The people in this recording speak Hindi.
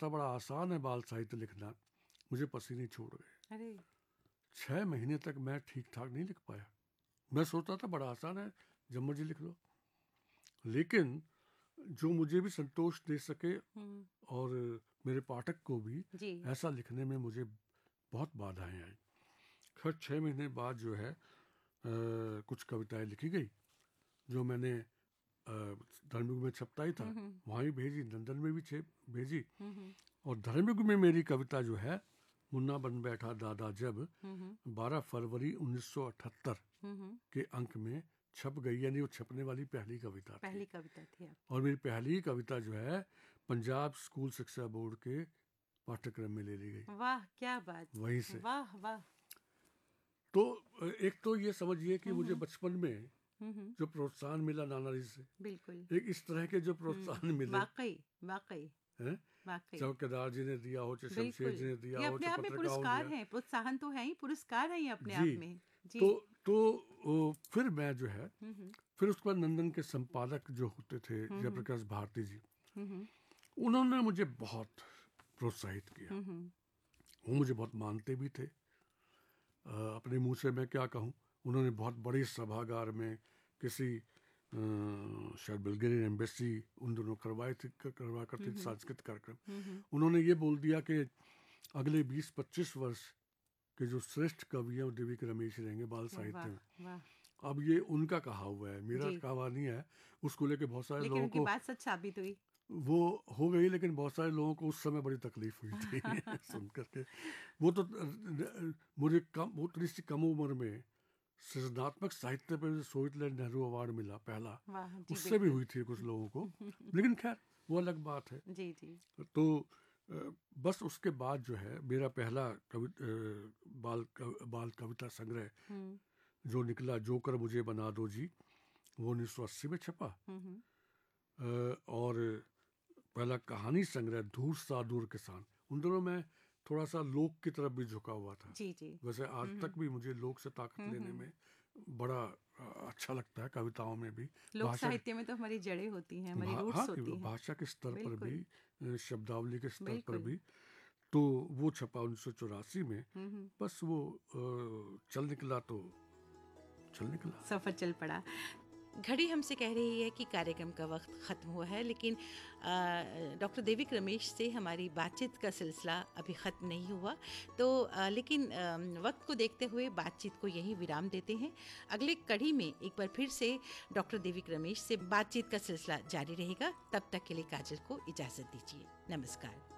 था बड़ा आसान है बाल साहित्य लिखना, मुझे पसीने छूट गए। अरे 6 महीने तक मैं ठीक ठाक नहीं लिख पाया। मैं सोचता था बड़ा आसान है, जब मर्जी लिख लो, लेकिन जो मुझे भी संतोष दे सके और मेरे पाठक को भी, जी ऐसा लिखने में मुझे बहुत बाधाएं आई। खैर 6 महीने बाद जो है कुछ कविताएं लिखी गई, जो मैंने धर्मयुग में छपता ही था, वहाँ भी भेजी, लंदन में भी भेजी। और धर्मयुग में मेरी कविता जो है मुन्ना बन बैठा दादा जब 12 फरवरी 1978 के अंक में छप गई, यानी वो छपने वाली पहली कविता पहली कविता थी आप। और मेरी पहली कविता जो है पंजाब स्कूल शिक्षा बोर्ड के पाठ्यक्रम में ले ली गई। वाह क्या बात, वहीं से। वाह वाह। तो एक तो ये समझिए कि मुझे बचपन में जो प्रोत्साहन मिला नाना जी से, बिल्कुल एक इस तरह के जो प्रोत्साहन मिले, वाकई वाकई हैं, वाकई, चाहे केदार जी ने दिया हो, चाहे शमशेर जी ने दिया ये हो, अपने चाहे आप में पत्रकारों ने पुरस्कार दिया। है, प्रोत्साहन तो है ही, पुरस्कार है ये अपने जी। आप में। जी तो फिर मैं जो है, फिर उसके बाद नंदन के संपादक जो होते थे जयप्रकाश भारती जी, उन्होंने मुझे बहुत प्रोत्साहित किया। वो मुझे बहुत मानते भी थे। अपने मुंह से मैं क्या कहूँ, उन्होंने बहुत बड़ी सभागार में किसी शायद बुल्गारियन एम्बेसी उन दोनों करवा करती थी सांस्कृतिक कार्यक्रम। उन्होंने ये बोल दिया कि अगले 20-25 वर्ष के जो श्रेष्ठ कवि हैं वो देविक रमेश रहेंगे बाल साहित्य में। अब ये उनका कहा हुआ है, मेरा कहा नहीं है। उसको लेके बहुत सारे लोगों को बात सच साबित हुई, वो हो गई, लेकिन बहुत सारे लोगों को उस समय बड़ी तकलीफ हुई थी सुन करके। वो तो मुझे बहुत थोड़ी सी कम उम्र में सृजनात्मक साहित्य पर सोवियत नेहरू अवार्ड मिला पहला, उससे भी हुई थी कुछ लोगों को, लेकिन खैर वो अलग बात है। जी जी। तो बस उसके बाद जो है मेरा पहला बाल कविता संग्रह जो निकला, जोकर मुझे बना दो जी, वो 1980 में छपा। और पहला कहानी संग्रह धूर सा दूर किसान, उन दोनों में थोड़ा सा लोक की तरफ भी झुका हुआ था। जी जी। वैसे आज तक भी मुझे लोक से ताकत लेने में बड़ा अच्छा लगता है, कविताओं में भी। लोक साहित्य में तो हमारी जड़ें होती हैं, हमारी रूट्स होती हैं, भाषा के स्तर पर भी, शब्दावली के स्तर पर भी। तो वो छपा 1984 में। बस वो चल निकला तो चल निकला, सफर चल पड़ा। घड़ी हमसे कह रही है कि कार्यक्रम का वक्त ख़त्म हुआ है, लेकिन डॉक्टर देविक रमेश से हमारी बातचीत का सिलसिला अभी ख़त्म नहीं हुआ। तो लेकिन वक्त को देखते हुए बातचीत को यहीं विराम देते हैं। अगले कड़ी में एक बार फिर से डॉक्टर देविक रमेश से बातचीत का सिलसिला जारी रहेगा। तब तक के लिए काजल को इजाज़त दीजिए। नमस्कार।